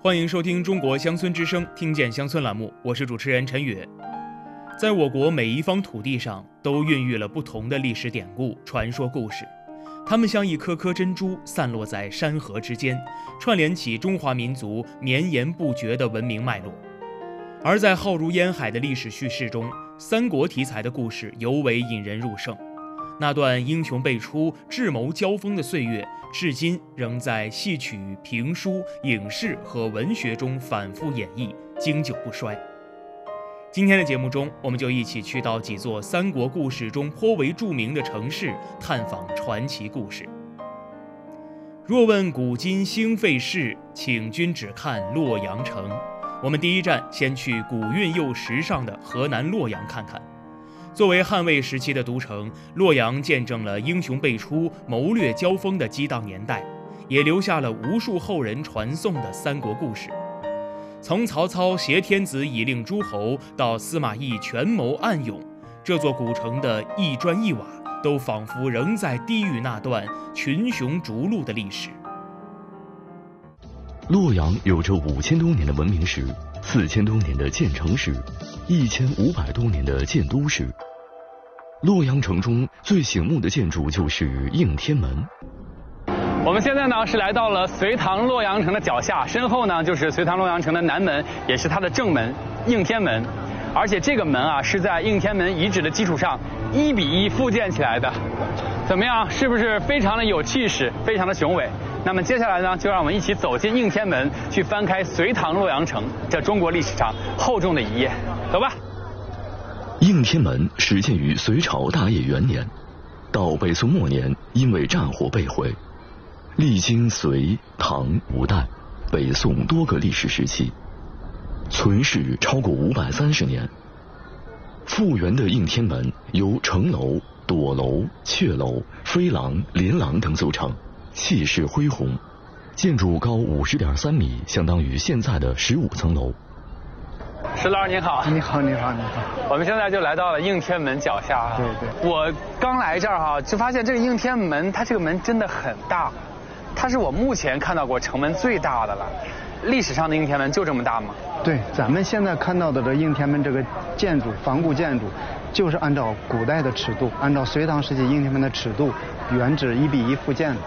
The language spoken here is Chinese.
欢迎收听中国乡村之声，听见乡村栏目，我是主持人陈宇。在我国每一方土地上，都孕育了不同的历史典故、传说故事，它们像一颗颗珍珠，散落在山河之间，串联起中华民族绵延不绝的文明脉络。而在浩如烟海的历史叙事中，三国题材的故事尤为引人入胜。那段英雄辈出、智谋交锋的岁月，至今仍在戏曲、评书、影视和文学中反复演绎，经久不衰。今天的节目中，我们就一起去到几座三国故事中颇为著名的城市，探访传奇故事。若问古今兴废事，请君只看洛阳城。我们第一站先去古韵又时尚的河南洛阳看看。作为汉魏时期的都城，洛阳见证了英雄辈出、谋略交锋的激荡年代，也留下了无数后人传颂的三国故事。从曹操挟天子以令诸侯，到司马懿权谋暗勇，这座古城的一砖一瓦都仿佛仍在低语那段群雄逐鹿的历史。 洛阳有着5000多年的文明史，4000多年的建城史，1500多年的建都史。洛阳城中最醒目的建筑就是应天门。 我们现在呢是来到了隋唐洛阳城的脚下，身后呢就是隋唐洛阳城的南门，也是它的正门应天门。而且这个门啊是在应天门遗址的基础上1比1复建起来的。怎么样，是不是非常的有气势，非常的雄伟？那么接下来呢，就让我们一起走进应天门，去翻开隋唐洛阳城这中国历史上厚重的一页。走吧。 应天门始建于隋朝大业元年，到北宋末年因为战火被毁，历经隋、唐、五代、北宋多个历史时期，存世超过530年。复原的应天门由城楼、垛楼、阙楼、飞廊、琳廊等组成，气势恢宏，建筑高50.3米，相当于现在的15层楼。 石老师您好。 你好，你好，你好。 我们现在就来到了应天门脚下。 对对。 我刚来这儿就发现这个应天门，它这个门真的很大，它是我目前看到过城门最大的了。历史上的应天门就这么大吗？ 对，咱们现在看到的这应天门这个建筑，仿古建筑，就是按照古代的尺度，按照隋唐时期应天门的尺度，原址1比1复建的。